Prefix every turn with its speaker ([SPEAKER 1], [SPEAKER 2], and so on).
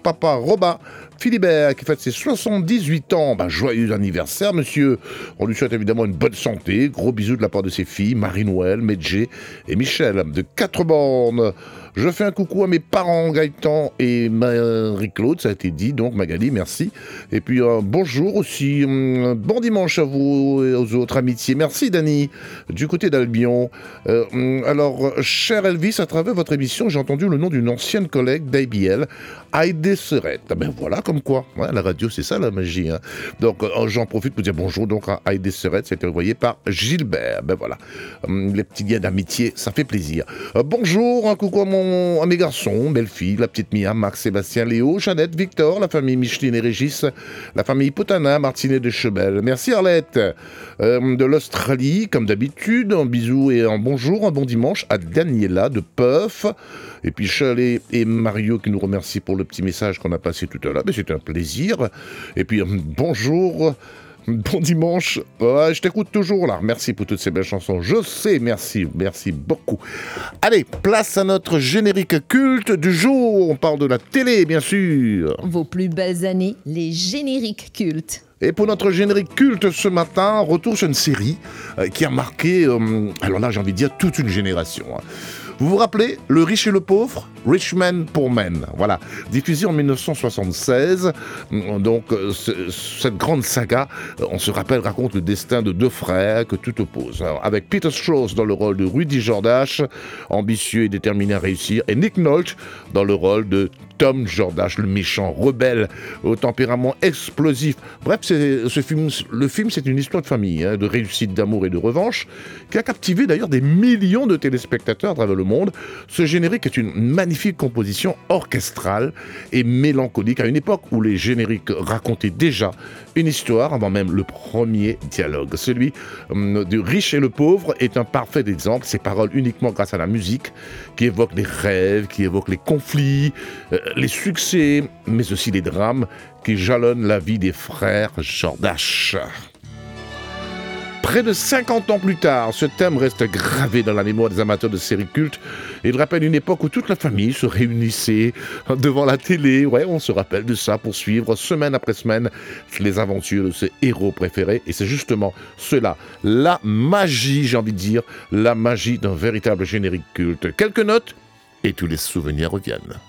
[SPEAKER 1] papa Robin Philibert qui fête ses 78 ans. Joyeux anniversaire, monsieur. On lui souhaite évidemment une bonne santé. Gros bisous de la part de ses filles, Marie-Noël, Medjé et Michel de 4 bornes. Je fais un coucou à mes parents, Gaëtan et Marie-Claude, ça a été dit, donc Magali, merci. Et puis bonjour aussi, bon dimanche à vous et aux autres, amitiés. Merci Dany, du côté d'Albion. Alors, cher Elvis, à travers votre émission, j'ai entendu le nom d'une ancienne collègue d'ABL, Heidi Serette. Voilà, comme quoi, la radio, c'est ça la magie. Hein. Donc, j'en profite pour dire bonjour donc à Heidi Serette, c'était envoyé par Gilbert. Voilà, les petits liens d'amitié, ça fait plaisir. Bonjour, un coucou à mes garçons, belle-fille, la petite Mia, Max, Sébastien, Léo, Jeannette, Victor, la famille Micheline et Régis, la famille Potanin, Martinet de Chebel. Merci Arlette. De l'Australie, comme d'habitude, un bisou et un bonjour, un bon dimanche à Daniela de Peuf. Et puis Chalet et Mario qui nous remercient pour le petit message qu'on a passé tout à l'heure. C'est un plaisir. Et puis bonjour. Bon dimanche, je t'écoute toujours là, merci pour toutes ces belles chansons, je sais, merci beaucoup. Allez, place à notre générique culte du jour, on parle de la télé bien sûr.
[SPEAKER 2] Vos plus belles années, les génériques cultes.
[SPEAKER 1] Et pour notre générique culte ce matin, retour sur une série qui a marqué, alors là j'ai envie de dire toute une génération. Vous vous rappelez Le Riche et le Pauvre, Rich Man Poor Man, voilà, diffusé en 1976. Donc cette grande saga, on se rappelle, raconte le destin de deux frères que tout oppose. Alors, avec Peter Strauss dans le rôle de Rudy Jordache, ambitieux et déterminé à réussir, et Nick Nolte dans le rôle de Tom Jordache, le méchant rebelle au tempérament explosif. Bref, le film, c'est une histoire de famille, de réussite, d'amour et de revanche, qui a captivé d'ailleurs des millions de téléspectateurs à travers le monde. Ce générique est une magnifique composition orchestrale et mélancolique, à une époque où les génériques racontaient déjà une histoire avant même le premier dialogue. Celui du Riche et le Pauvre est un parfait exemple, ses paroles uniquement grâce à la musique, qui évoque les rêves, qui évoque les conflits, les succès, mais aussi les drames qui jalonnent la vie des frères Jordache. Près de 50 ans plus tard, ce thème reste gravé dans la mémoire des amateurs de séries cultes. Il rappelle une époque où toute la famille se réunissait devant la télé. Ouais, on se rappelle de ça pour suivre semaine après semaine les aventures de ses héros préférés. Et c'est justement cela, la magie, j'ai envie de dire, la magie d'un véritable générique culte. Quelques notes et tous les souvenirs reviennent.